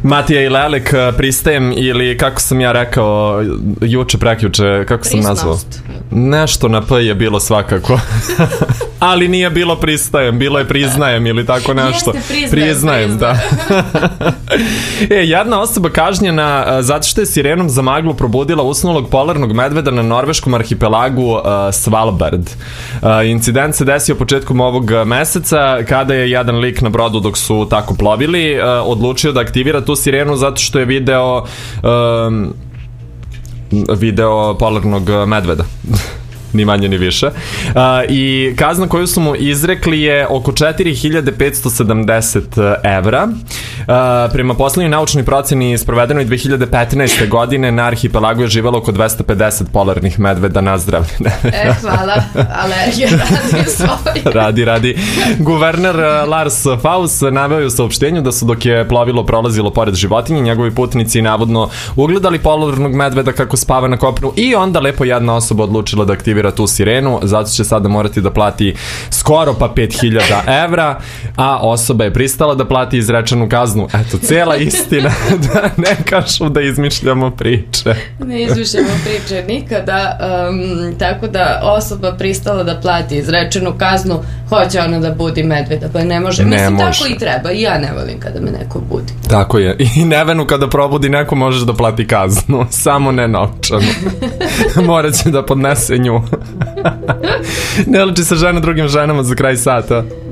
Matija i Lelik, pristajem, ili kako sam ja rekao juče, prekjuče, kako sam nazvao? Nešto na P je bilo svakako. Ali nije bilo pristajem, bilo je priznajem ili tako nešto. Jeste, priznajem, da. Jedna osoba kažnjena zato što je sirenom za maglu probudila usnulog polarnog medveda na norveškom arhipelagu Svalbard. Incident se desio početkom ovog meseca kada je jedan lik na brodu dok su tako plovili odlučio da aktivira tu sirenu zato što je video polarnog medveda. Ni manje ni više. I kazna koju su mu izrekli je oko 4570 evra. Prema poslednjoj naučnoj proceni sprovedenoj 2015. godine na arhipelagu je živelo oko 250 polarnih medveda. Na zdravlje. Hvala, alergija radi svoje. Radi. Guverner Lars Faus naveo je u saopštenju da su dok je plovilo prolazilo pored životinje, njegovi putnici navodno ugledali polarnog medveda kako spava na kopnu i onda lepo jedna osoba odlučila da aktivira tu sirenu, zato će sada morati da plati skoro pa 5000 evra, a osoba je pristala da plati izrečenu kaznu. Eto, cijela istina, da ne kažu da izmišljamo priče. Ne izmišljamo priče nikada, tako da osoba pristala da plati izrečenu kaznu, hoće ona da budi medveda, pa ne može. Mislim, tako i treba, i ja ne volim kada me neko budi. Tako je, i Nevenu kada probudi neko možeš da plati kaznu, samo ne novčanu. Morat će da podnese nju. Ne liči se žena drugim ženama za kraj sata.